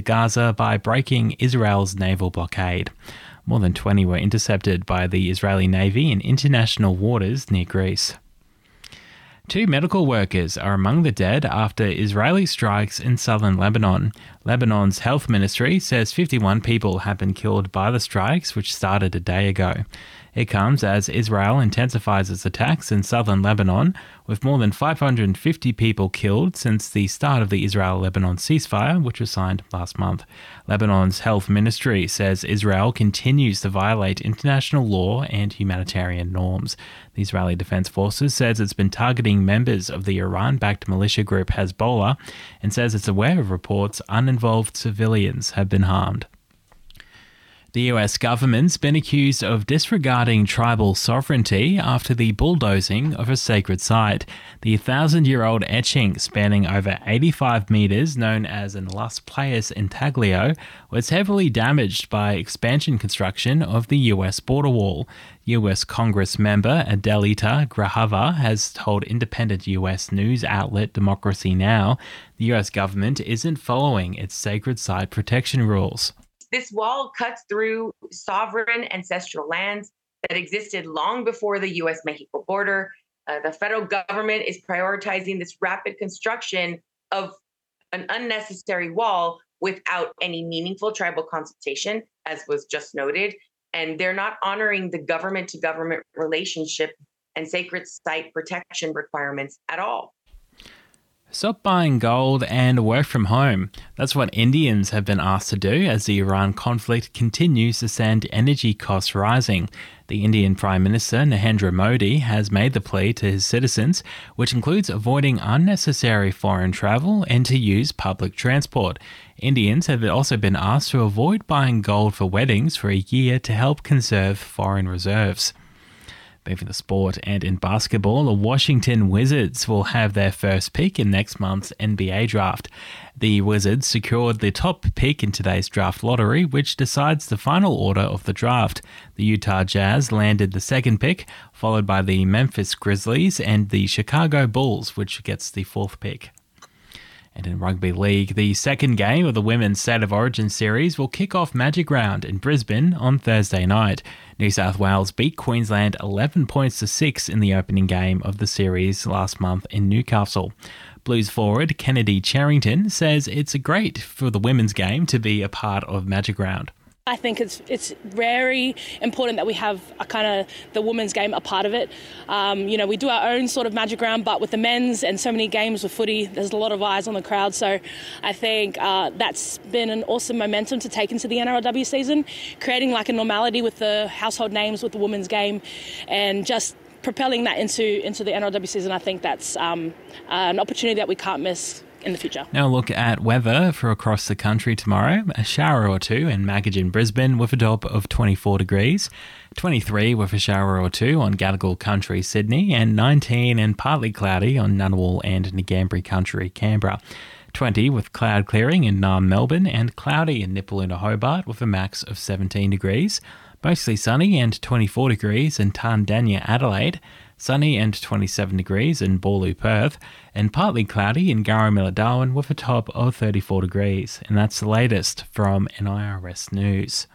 Gaza by breaking Israel's naval blockade. More than 20 were intercepted by the Israeli Navy in international waters near Greece. 2 medical workers are among the dead after Israeli strikes in southern Lebanon. Lebanon's health ministry says 51 people have been killed by the strikes, which started a day ago. It comes as Israel intensifies its attacks in southern Lebanon, with more than 550 people killed since the start of the Israel-Lebanon ceasefire, which was signed last month. Lebanon's health ministry says Israel continues to violate international law and humanitarian norms. The Israeli Defense Forces says it's been targeting members of the Iran-backed militia group Hezbollah and says it's aware of reports uninvolved civilians have been harmed. The US government's been accused of disregarding tribal sovereignty after the bulldozing of a sacred site. The 1,000-year-old etching spanning over 85 metres, known as an Las Playas Intaglio, was heavily damaged by expansion construction of the US border wall. US Congress member Adelita Grahava has told independent US news outlet Democracy Now! The US government isn't following its sacred site protection rules. This wall cuts through sovereign ancestral lands that existed long before the U.S.-Mexico border. The federal government is prioritizing this rapid construction of an unnecessary wall without any meaningful tribal consultation, as was just noted. And they're not honoring the government-to-government relationship and sacred site protection requirements at all. Stop buying gold and work from home. That's what Indians have been asked to do as the Iran conflict continues to send energy costs rising. The Indian Prime Minister Narendra Modi has made the plea to his citizens, which includes avoiding unnecessary foreign travel and to use public transport. Indians have also been asked to avoid buying gold for weddings for a year to help conserve foreign reserves. Moving to sport, and in basketball, the Washington Wizards will have their first pick in next month's NBA draft. The Wizards secured the top pick in today's draft lottery, which decides the final order of the draft. The Utah Jazz landed the second pick, followed by the Memphis Grizzlies and the Chicago Bulls, which gets the fourth pick. And in rugby league, the second game of the Women's State of Origin series will kick off Magic Round in Brisbane on Thursday night. New South Wales beat Queensland 11 points to 6 in the opening game of the series last month in Newcastle. Blues forward Kennedy Charrington says it's great for the women's game to be a part of Magic Round. I think it's very important that we have a kind of the women's game a part of it. We do our own sort of Magic Round, but with the men's and so many games with footy, there's a lot of eyes on the crowd. So I think that's been an awesome momentum to take into the NRLW season, creating like a normality with the household names with the women's game and just propelling that into the NRLW season. I think that's an opportunity that we can't miss in the future. Now look at weather for across the country tomorrow. A shower or two in Magogin, Brisbane with a top of 24 degrees. 23 with a shower or two on Gadigal Country, Sydney, and 19 and partly cloudy on Ngunnawal and Ngambri Country, Canberra. 20 with cloud clearing in Naarm, Melbourne, and cloudy in Nipaluna, Hobart with a max of 17 degrees. Mostly sunny and 24 degrees in Tandanya, Adelaide. Sunny and 27 degrees in Boorloo, Perth, and partly cloudy in Garramilla, Darwin with a top of 34 degrees. And that's the latest from NIRS News.